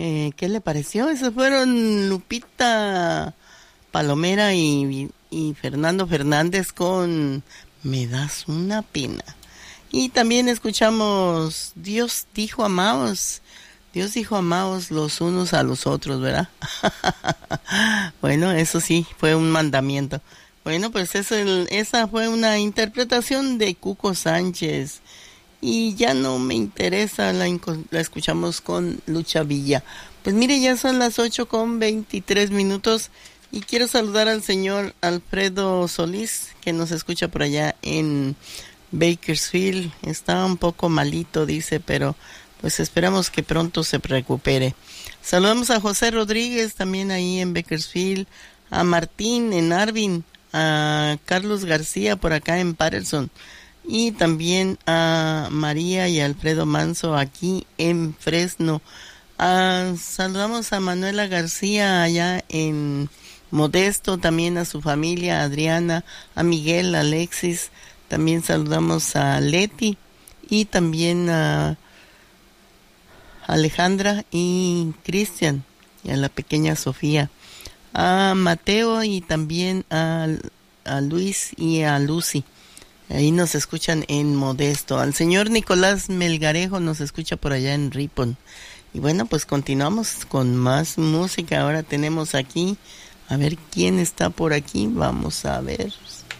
¿Qué le pareció? Esos fueron Lupita Palomera y Fernando Fernández con Me das una pena. Y también escuchamos Dios dijo amaos. Dios dijo amaos los unos a los otros, ¿verdad? Bueno, eso sí, fue un mandamiento. Bueno, pues esa fue una interpretación de Cuco Sánchez. Y ya no me interesa, la escuchamos con Lucha Villa. Pues mire, ya son las 8:23 y quiero saludar al señor Alfredo Solís, que nos escucha por allá en Bakersfield. Está un poco malito, dice, pero pues esperamos que pronto se recupere. Saludamos a José Rodríguez, también ahí en Bakersfield, a Martín en Arvin, a Carlos García por acá en Patterson, y también a María y Alfredo Manso aquí en Fresno. Saludamos a Manuela García allá en Modesto, también a su familia, Adriana, a Miguel, a Alexis. También saludamos a Leti y también a Alejandra y Cristian y a la pequeña Sofía, a Mateo y también a Luis y a Lucy. Ahí nos escuchan en Modesto. Al señor Nicolás Melgarejo nos escucha por allá en Ripon. Y bueno, pues continuamos con más música. Ahora tenemos aquí, a ver quién está por aquí. Vamos a ver.